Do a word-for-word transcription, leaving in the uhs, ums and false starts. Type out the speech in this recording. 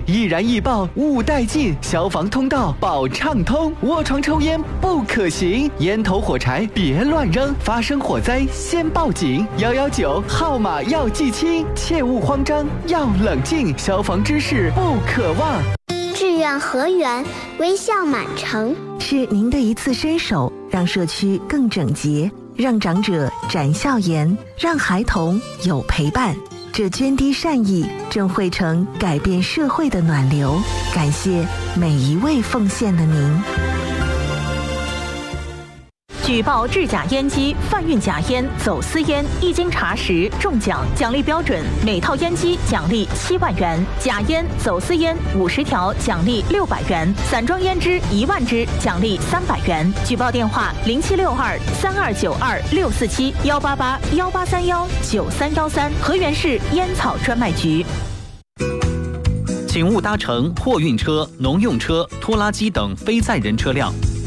易燃易爆勿带进，消防通道保畅通，卧床抽烟不可行，烟头火柴别乱扔，发生火灾先报警，幺幺九号码要记清，切勿慌张，要冷静，消防知识不可忘。 志愿河源，微笑满城， 是您的一次伸手，让社区更整洁，让长者展笑颜，让孩童有陪伴。这涓滴善意正汇成改变社会的暖流，感谢每一位奉献的您。 举报制假烟机、贩运假烟、走私烟，一经查实中奖，奖励标准：每套烟机奖励七万元；假烟、走私烟五十条奖励六百元；散装烟支一万支奖励三百元。举报电话：零七六二三二九二六四七幺八八幺八三幺九三幺三，河源市烟草专卖局。 请勿搭乘货运车、农用车、拖拉机等非载人车辆。